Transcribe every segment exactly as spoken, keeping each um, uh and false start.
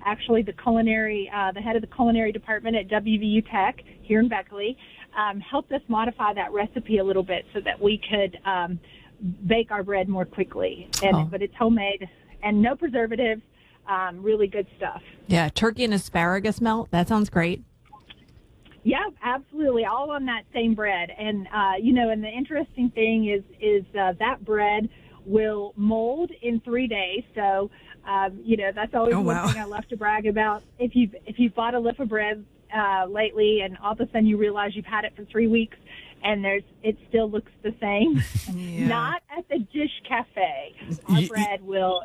actually the culinary, uh, the head of the culinary department at W V U Tech here in Beckley, um, helped us modify that recipe a little bit so that we could um, bake our bread more quickly. And Oh. But it's homemade and no preservatives, um, really good stuff. Yeah, turkey and asparagus melt. That sounds great. Yeah, absolutely. All on that same bread. And, uh, you know, and the interesting thing is, is uh, that bread will mold in three days. So, um, you know, that's always Oh, one wow. thing I love to brag about. If you've, if you've bought a loaf of bread uh, lately and all of a sudden you realize you've had it for three weeks and there's it still looks the same, Yeah. not at the Dish Cafe. Our Y- y- bread will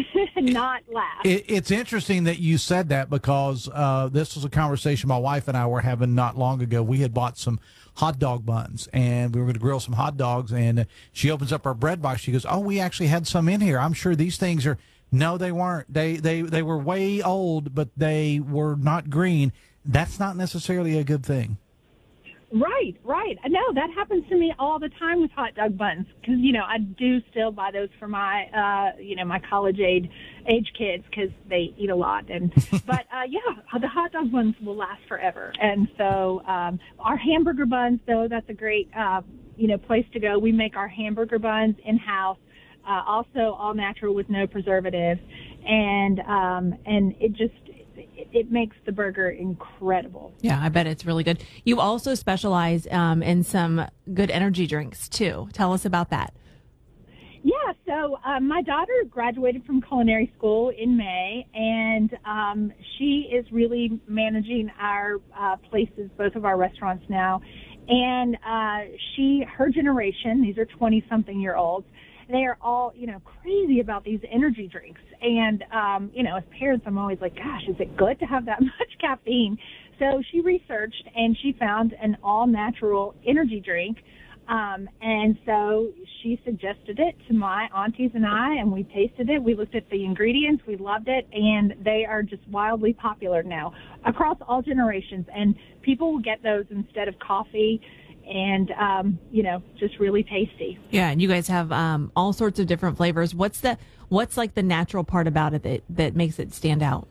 not last. It, it's interesting that you said that because uh, this was a conversation my wife and I were having not long ago. We had bought some hot dog buns and we were going to grill some hot dogs. And uh, she opens up our bread box. She goes, "Oh, we actually had some in here. I'm sure these things are." No, they weren't. They they they were way old, but they were not green. That's not necessarily a good thing. Right, right. I know that happens to me all the time with hot dog buns because, you know, I do still buy those for my, uh, you know, my college age age kids because they eat a lot. And but uh, yeah, the hot dog buns will last forever. And so um, our hamburger buns, though, that's a great, uh, you know, place to go. We make our hamburger buns in house, uh, also all natural with no preservatives, and um, and it just. It makes the burger incredible. Yeah, I bet it's really good. You also specialize um, in some good energy drinks, too. Tell us about that. Yeah, so um, my daughter graduated from culinary school in May, and um, she is really managing our uh, places, both of our restaurants now. And uh, she, her generation, these are twenty-something-year-olds, they are all, you know, crazy about these energy drinks. And, um, you know, as parents, I'm always like, gosh, is it good to have that much caffeine? So she researched and she found an all-natural energy drink. Um, and so she suggested it to my aunties and I, and we tasted it. We looked at the ingredients. We loved it. And they are just wildly popular now across all generations. And people will get those instead of coffee. And, um, you know, just really tasty. Yeah, and you guys have um, all sorts of different flavors. What's the what's like the natural part about it that, that makes it stand out?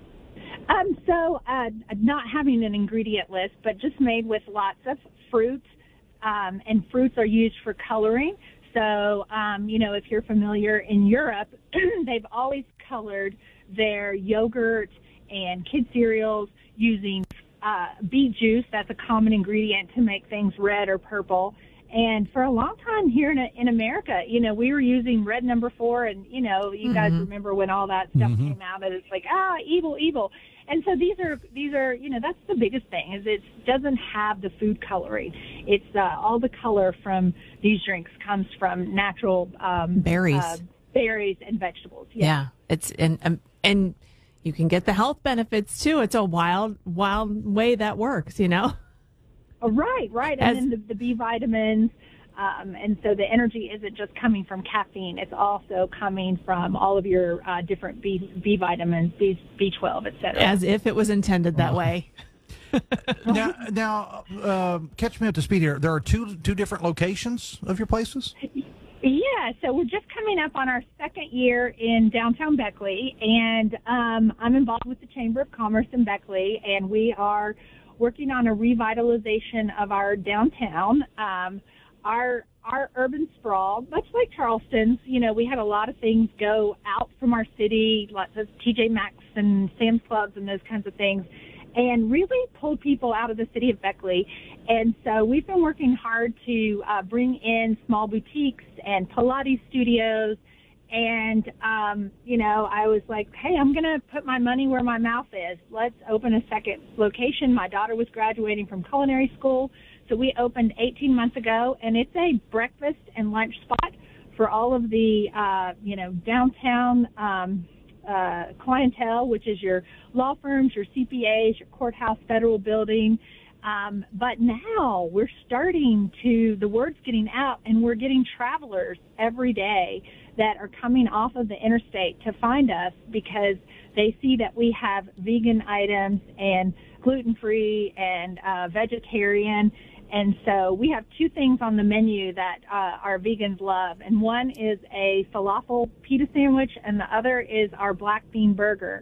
Um, so uh, not having an ingredient list, but just made with lots of fruit, um, and fruits are used for coloring. So, um, you know, if you're familiar in Europe, they've always colored their yogurt and kid cereals using Uh, beet juice. That's a common ingredient to make things red or purple. And for a long time here in, in America, you know, we were using red number four, and, you know, you mm-hmm. guys remember when all that stuff mm-hmm. came out, and it's like, ah, evil, evil. And so these are, these are, you know, that's the biggest thing, is it doesn't have the food coloring. It's uh, all the color from these drinks comes from natural um, berries, uh, berries and vegetables. Yeah, yeah it's and um, and. You can get the health benefits, too. It's a wild, wild way that works, you know? Oh, right, right. And As, then the, the B vitamins. Um, and so the energy isn't just coming from caffeine. It's also coming from all of your uh, different B, B vitamins, B, B twelve, et cetera. As if it was intended that way. now, now uh, catch me up to speed here. There are two two different locations of your places? Yeah, so we're just coming up on our second year in downtown Beckley, and um, I'm involved with the Chamber of Commerce in Beckley, and we are working on a revitalization of our downtown. Um, our our urban sprawl, much like Charleston's, you know, we had a lot of things go out from our city, lots of T J Maxx and Sam's Clubs and those kinds of things, and really pulled people out of the city of Beckley. And so we've been working hard to uh, bring in small boutiques and Pilates studios. And, um, you know, I was like, hey, I'm going to put my money where my mouth is. Let's open a second location. My daughter was graduating from culinary school, so we opened eighteen months ago. And it's a breakfast and lunch spot for all of the, uh, you know, downtown um Uh, clientele, which is your law firms, your C P As, your courthouse, federal building. Um, but now we're starting to, the word's getting out, and we're getting travelers every day that are coming off of the interstate to find us because they see that we have vegan items and gluten-free and uh, vegetarian. And so we have two things on the menu that uh, our vegans love. And one is a falafel pita sandwich, and the other is our black bean burger.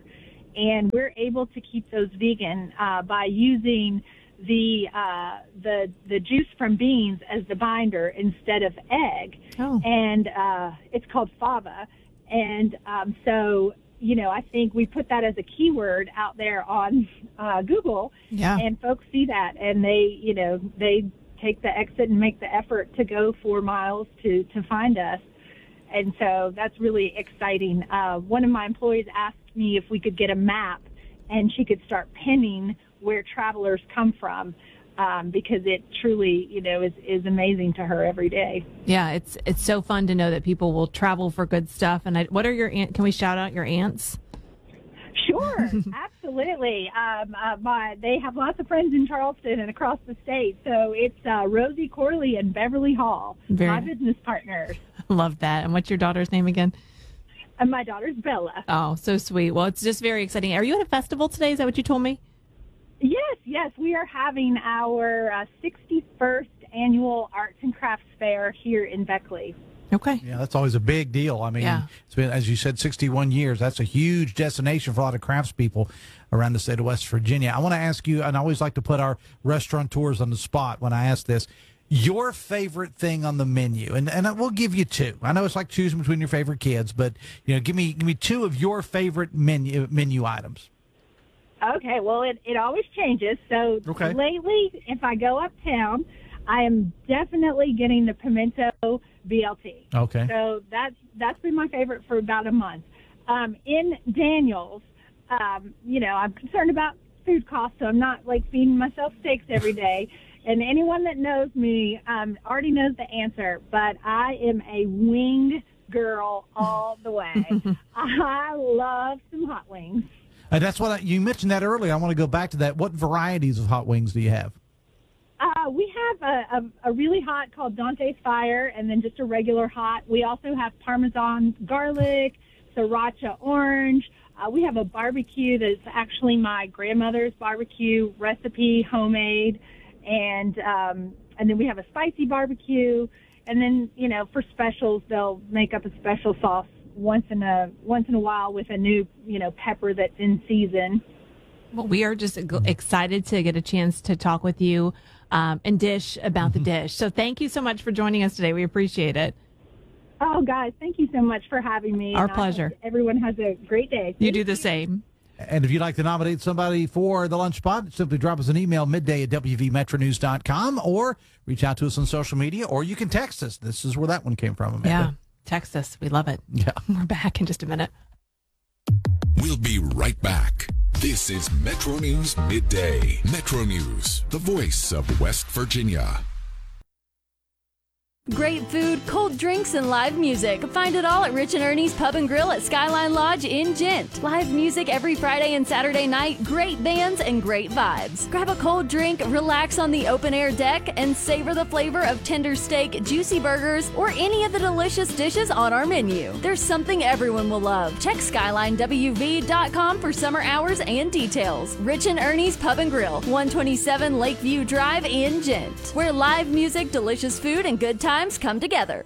and we're able to keep those vegan uh, by using the uh, the the juice from beans as the binder instead of egg. Oh. And uh, it's called fava. And um, so, you know, I think we put that as a keyword out there on uh, Google, Yeah. and folks see that, and they, you know, they take the exit and make the effort to go four miles to, to find us. And so that's really exciting. Uh, one of my employees asked me if we could get a map and she could start pinning where travelers come from, um, because it truly, you know, is, is amazing to her every day. Yeah, it's it's so fun to know that people will travel for good stuff. And I, what are your aunt? Can we shout out your aunts? Sure, absolutely. Um, uh, my, they have lots of friends in Charleston and across the state. So it's uh, Rosie Corley and Beverly Hall, Very my nice. business partners. Love that. And what's your daughter's name again? And my daughter's Bella. Oh, so sweet. Well, it's just very exciting. Are you at a festival today? Is that what you told me? Yes, yes. We are having our uh, sixty-first annual Arts and Crafts Fair here in Beckley. Okay. Yeah, that's always a big deal. I mean, Yeah. it's been, as you said, sixty-one years. That's a huge destination for a lot of craftspeople around the state of West Virginia. I want to ask you, and I always like to put our restaurateurs on the spot when I ask this, your favorite thing on the menu, and and we'll give you two. I know it's like choosing between your favorite kids, but you know, give me give me two of your favorite menu menu items. Okay, well, it, it always changes. So Okay. lately, if I go uptown, I am definitely getting the pimento B L T. Okay. So that's, that's been my favorite for about a month. Um, in Daniels, um, you know, I'm concerned about food costs, so I'm not like feeding myself steaks every day. And anyone that knows me um, already knows the answer, but I am a wing girl all the way. I love some hot wings. And that's what I, you mentioned that earlier. I want to go back to that. What varieties of hot wings do you have? Uh, we have a, a, a really hot called Dante's Fire, and then just a regular hot. We also have Parmesan garlic, Sriracha orange. Uh, we have a barbecue that's actually my grandmother's barbecue recipe, homemade. And um, and then we have a spicy barbecue. And then, you know, for specials, they'll make up a special sauce once in a once in a while with a new, you know, pepper that's in season. Well, we are just excited to get a chance to talk with you um, and dish about the dish. So thank you so much for joining us today. We appreciate it. Oh, guys, thank you so much for having me. Our And I pleasure. hope everyone has a great day. You do the same. And if you'd like to nominate somebody for the lunch spot, simply drop us an email midday at w v metro news dot com or reach out to us on social media, or you can text us. This is where that one came from, Amanda. Yeah. Text us. We love it. Yeah. We're back in just a minute. We'll be right back. This is Metro News Midday. Metro News, the voice of West Virginia. Great food, cold drinks, and live music. Find it all at Rich and Ernie's Pub and Grill at Skyline Lodge in Gent. Live music every Friday and Saturday night, great bands, and great vibes. Grab a cold drink, relax on the open-air deck, and savor the flavor of tender steak, juicy burgers, or any of the delicious dishes on our menu. There's something everyone will love. Check skyline w v dot com for summer hours and details. Rich and Ernie's Pub and Grill, one twenty-seven Lakeview Drive in Gent, where live music, delicious food, and good times come together.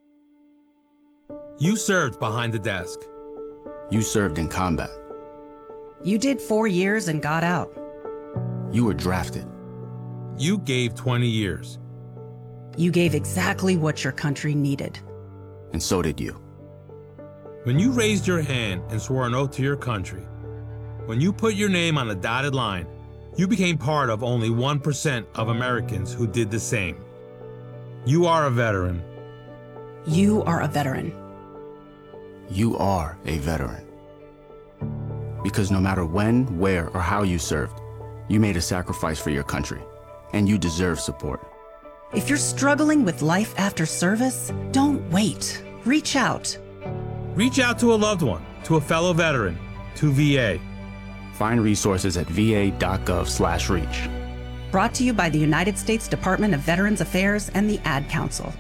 You served behind the desk. You served in combat. You did four years and got out. You were drafted. You gave twenty years. You gave exactly what your country needed. And so did you. When you raised your hand and swore an oath to your country, when you put your name on a dotted line, you became part of only one percent of Americans who did the same. You are a veteran. You are a veteran. You are a veteran. Because no matter when, where, or how you served, you made a sacrifice for your country, and you deserve support. If you're struggling with life after service, don't wait. Reach out. Reach out to a loved one, to a fellow veteran, to V A. Find resources at v a dot gov slash reach. Brought to you by the United States Department of Veterans Affairs and the Ad Council.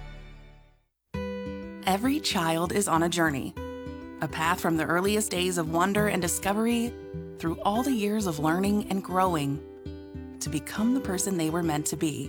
Every child is on a journey, a path from the earliest days of wonder and discovery through all the years of learning and growing to become the person they were meant to be.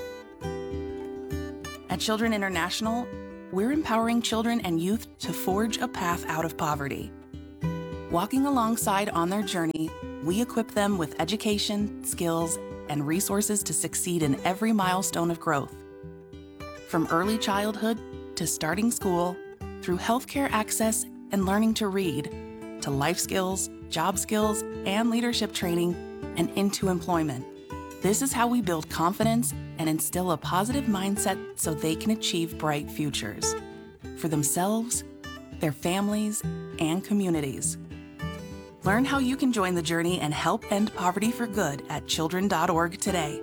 At Children International, we're empowering children and youth to forge a path out of poverty. Walking alongside on their journey, we equip them with education, skills, and resources to succeed in every milestone of growth. From early childhood to starting school, through healthcare access and learning to read, to life skills, job skills, and leadership training, and into employment. This is how we build confidence and instill a positive mindset so they can achieve bright futures for themselves, their families, and communities. Learn how you can join the journey and help end poverty for good at children dot org today.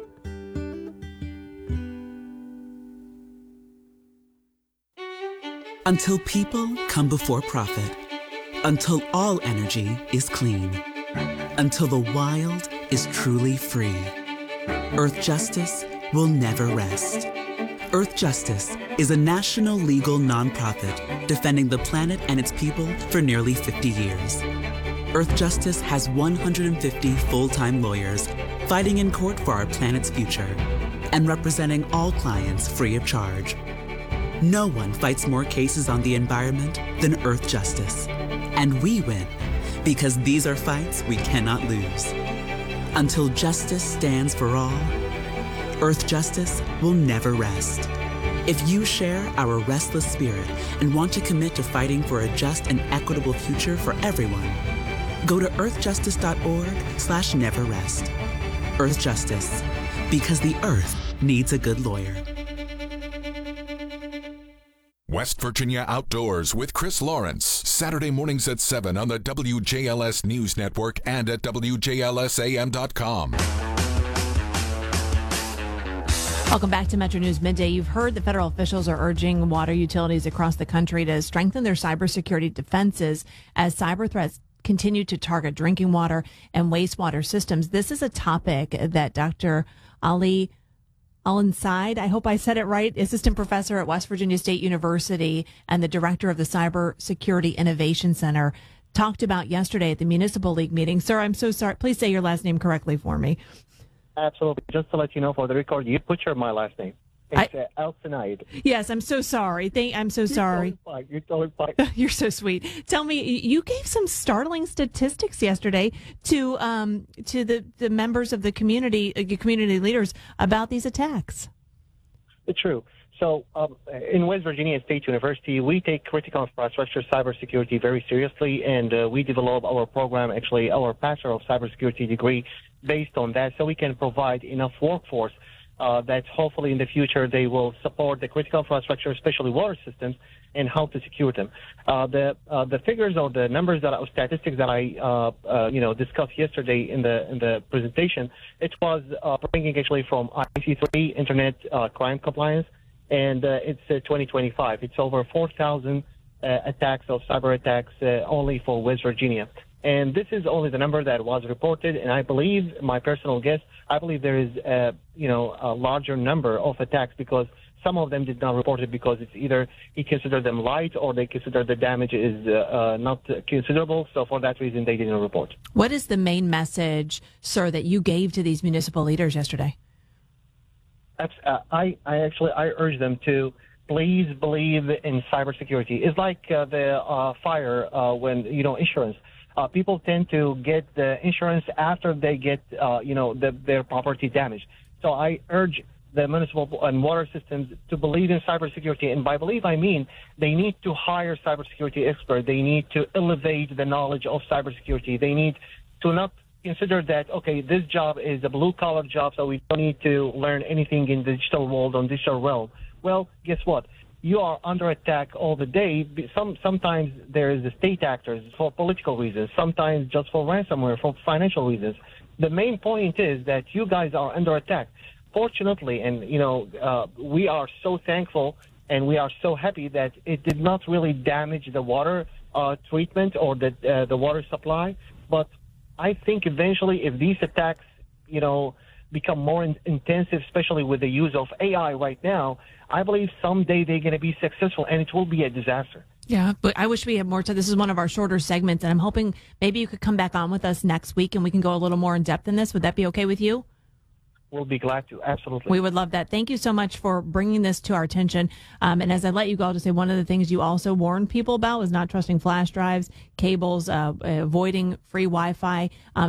Until people come before profit. Until all energy is clean. Until the wild is truly free. Earth Justice will never rest. Earth Justice is a national legal nonprofit defending the planet and its people for nearly fifty years. Earth Justice has one hundred fifty full-time lawyers fighting in court for our planet's future and representing all clients free of charge. No one fights more cases on the environment than Earth Justice. And we win because these are fights we cannot lose. Until justice stands for all, Earth Justice will never rest. If you share our restless spirit and want to commit to fighting for a just and equitable future for everyone, go to earth justice dot org slash never rest. Earth Justice, because the earth needs a good lawyer. West Virginia Outdoors with Chris Lawrence, Saturday mornings at seven on the W J L S News Network and at W J L S A M dot com. Welcome back to Metro News Midday. You've heard that federal officials are urging water utilities across the country to strengthen their cybersecurity defenses as cyber threats continue to target drinking water and wastewater systems. This is a topic that Doctor Ali Al-Inside, I hope I said it right, assistant professor at West Virginia State University and the director of the Cybersecurity Innovation Center, talked about yesterday at the Municipal League meeting. Sir, I'm so sorry. Please say your last name correctly for me. Absolutely. Just to let you know, for the record, you butchered my last name. It's uh, Al-Sinaid. Yes, I'm so sorry. Thank, I'm so sorry. You're totally fine. You're totally fine. You're so sweet. Tell me, you gave some startling statistics yesterday to um to the, the members of the community, uh, community leaders about these attacks. It's true. So um, in West Virginia State University, we take critical infrastructure cybersecurity very seriously, and uh, we develop our program, actually our Bachelor of Cybersecurity degree, based on that, so we can provide enough workforce Uh, that hopefully in the future they will support the critical infrastructure, especially water systems, and help to secure them. Uh, the uh, the figures or the numbers that or statistics that I uh, uh, you know discussed yesterday in the in the presentation, it was uh, bringing actually from I C three Internet uh, Crime Compliance, and uh, it's uh, twenty twenty-five. It's over four thousand uh, attacks of cyber attacks uh, only for West Virginia. And this is only the number that was reported, and I believe, my personal guess, I believe there is a, you know, a larger number of attacks because some of them did not report it because it's either he considered them light or they consider the damage is uh, uh, not considerable. So for that reason, they didn't report. What is the main message, sir, that you gave to these municipal leaders yesterday? Uh, I, I actually I urge them to please believe in cybersecurity. It's like uh, the uh, fire uh, when, you know, insurance. Uh, people tend to get the insurance after they get, uh, you know, the, their property damaged. So I urge the municipal and water systems to believe in cybersecurity. And by believe, I mean they need to hire cybersecurity experts. They need to elevate the knowledge of cybersecurity. They need to not consider that, okay, this job is a blue-collar job, so we don't need to learn anything in the digital world, on digital realm. Well, guess what? You are under attack all the day. Some sometimes there is the state actors for political reasons, sometimes just for ransomware, for financial reasons. The main point is that you guys are under attack. Fortunately, and you know, uh, we are so thankful and we are so happy that it did not really damage the water uh, treatment or the uh, the water supply. But I think eventually, if these attacks, you know, become more in- intensive, especially with the use of A I right now, I believe someday they're going to be successful, and it will be a disaster. Yeah, but I wish we had more time. This is one of our shorter segments, and I'm hoping maybe you could come back on with us next week, and we can go a little more in depth in this. Would that be okay with you? we'll be glad to. Absolutely. We would love that. Thank you so much for bringing this to our attention. Um, and as I let you go, I'll just say one of the things you also warned people about was not trusting flash drives, cables, uh, avoiding free Wi-Fi. Um,